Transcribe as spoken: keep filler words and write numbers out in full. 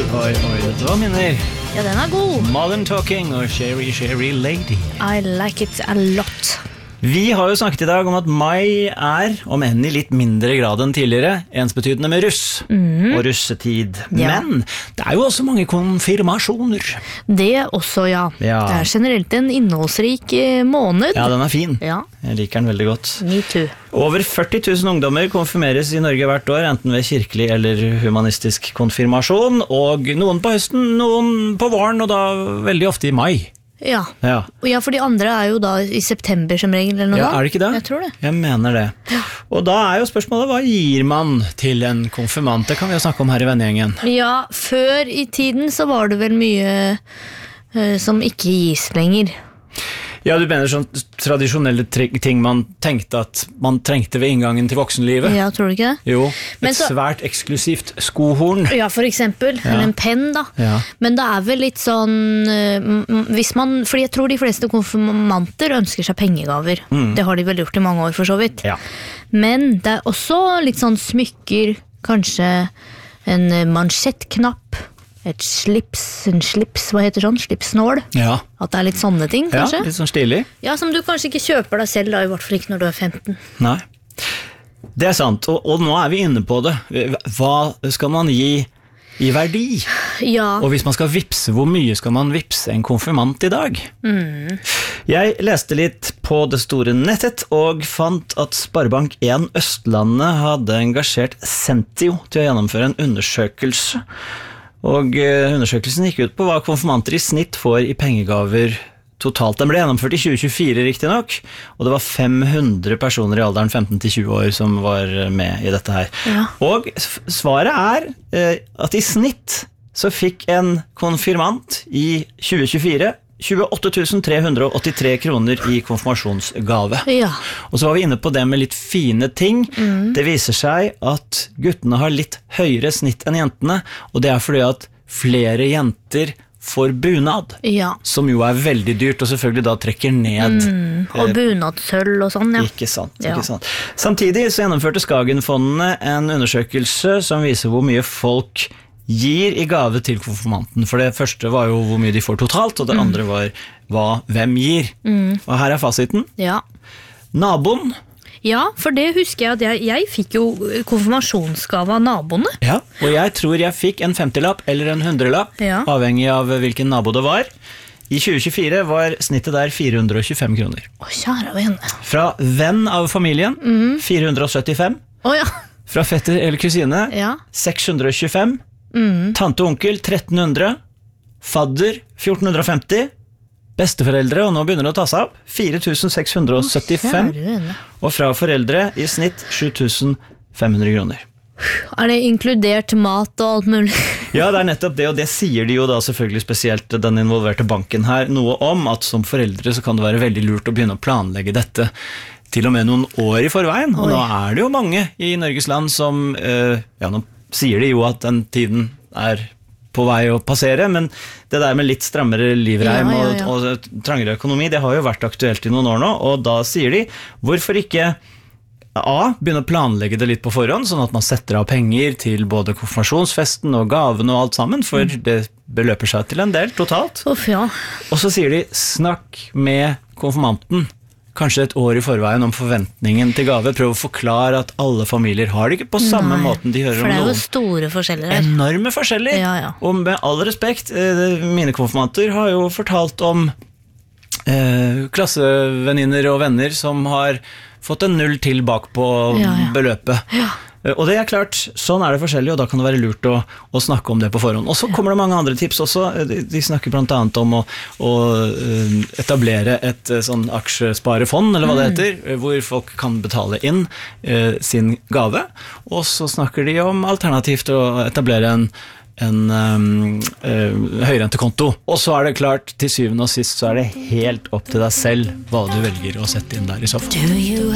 oi, oi, dette var minner. Ja, den er god. Modern Talking og Sherry, Sherry Lady. I like it a lot. Vi har jo snakket i dag om at mai er, om enn i litt mindre grad enn tidligere, ensbetydende med russ mm. og russetid. Ja. Men det er jo også mange konfirmasjoner. Det også, ja. Ja. Det er generelt en innholdsrik eh, måned. Ja, den er fin. Ja. Jeg liker den veldig godt. Me too. Over førti tusen ungdommer konfirmeres i Norge hvert år, enten ved kirkelig eller humanistisk konfirmasjon, og noen på høsten, noen på våren, og da veldig ofte i mai. Ja. Ja. ja, for de andre er jo da i september som regel, eller noe Ja, da? er det ikke det? Jeg tror det. Jeg mener det. Ja. Og da er jo spørsmålet, hva gir man til en konfirmant? Det kan vi jo snakke om her i vennegjengen. Ja, før i tiden så var det vel mye uh, som ikke gis lenger. Ja, du mener sånn tradisjonelle ting man tenkte at man trengte ved inngangen til voksenlivet? Ja, tror du ikke det? Jo, Men et så- svært eksklusivt skohorn. Ja, for eksempel. Ja. Eller en penn, da. Ja. Men det er vel litt sånn uh, hvis man, fordi jeg tror de fleste konfirmanter ønsker seg pengegaver. Mm. Det har de vel gjort i mange år, for så vidt. Ja. Men det er også litt sånn smykker, kanskje en uh, mansjettknapp, et slips, en slips, hva heter sånn? Slipsnål. Ja. At det er litt sånne ting, Ja, kanskje? litt sånn stilig. Ja, som du kanskje ikke kjøper deg selv, da, i hvert fall ikke når du er femten. Nei. Det er sant, og, og nå er vi inne på det. Hva skal man gi i verdi? Ja. Og hvis man skal vipse, hvor mye skal man vipse en konfirmant i dag? Mm. Jeg leste litt på det store nettet og fant at Sparebank en Østlandet hadde engasjert Sentio til å gjennomføre en undersøkelse. Og undersøkelsen gikk ut på hva konfirmanter i snitt får i pengegaver totalt. Den ble gjennomført i tjue tjuefire riktig nok, og det var fem hundre personer i alderen femten til tjue år som var med i dette her. Ja. Og svaret er eh, at i snitt så fikk en konfirmant i tjue tjuefire tjueåtte tusen tre hundre og åttitre kroner i konfirmasjonsgave. Ja. Og så var vi inne på det med litt fine ting. Mm. Det viser seg at guttene har litt høyere snitt enn jentene, og det er fordi at flere jenter får bunad, Ja. som jo er veldig dyrt, og selvfølgelig da trekker ned. Mm. Og bunadsøll og sånn, ja. Ikke sant, Ja. ikke sant. Samtidig så gjennomførte Skagenfondene en undersøkelse som viser hvor mye folk gir i gave til konfirmanten. For det første var jo hvor mye de får totalt, og det mm. andre var hva, hvem gir. Mm. Og her er fasiten. Ja. Naboen. Ja, for det husker jeg at jeg, jeg fikk jo konfirmasjonsgave av naboene. Ja, og jeg tror jeg fikk en femtilapp eller en hundrelapp, Ja. avhengig av hvilken nabo det var. I tjue tjuefire var snittet der fire hundre og tjuefem kroner. Å, kjære vene. Fra venn av familien, mm. fire hundre og syttifem. Å ja. Fra fetter eller kusine, Ja. seks hundre og tjuefem. Mm. Tante og onkel, tretten hundre. Fadder, fjorten femti. Besteforeldre, og nå begynner det å ta seg opp, fire tusen seks hundre og syttifem. Kjære vene. Og fra foreldre i snitt sju tusen fem hundre kroner. Er det inkludert mat og alt mulig? Ja, det er nettopp det, og det sier de jo da selvfølgelig spesielt den involverte banken her noe om, at som foreldre så kan det være veldig lurt å begynne å planlegge dette til og med noen år i forveien. Og Oi. nå er det jo mange i Norges land som, eh, ja, nå sier de jo at den tiden er på vei å passere, men det der med litt strammere livreim Ja, ja, ja. Og, og trangere økonomi, det har jo vært aktuelt i noen år nå, og da sier de, hvorfor ikke A, begynne å planlegge det litt på forhånd, sånn at man setter av penger til både konfirmasjonsfesten og gavene og alt sammen, for Mm. det beløper seg til en del totalt. Uff, ja. Og så sier de, snakk med konfirmanten, kanskje et år i forveien om forventningen til gave, prøv å forklare at alle familier har det ikke på samme Nei, måten de hører for om det er jo noen. store forskjeller her. Enorme forskjeller. Ja, ja. Og med all respekt, eh, mine konfirmanter har jo fortalt om eh, klassevenninner og venner som har fått en null til bak på Ja, ja. beløpet. Ja. Eh, Og det er klart, sånn er det forskjellig, og da kan det være lurt å, å snakke om det på forhånd. Og så kommer det mange andre tips også. De, de snakker blant annet om å, å eh, etablere et eh, sånn aksjesparefond, eller hva det heter, eh, hvor folk kan betale inn eh, sin gave. Og så snakker de om alternativt å etablere en en um, uh, høyrentekonto. Og så er det klart, til syvende og sist så er det helt opp til deg selv hva du velger å sette inn der i så fall. Do you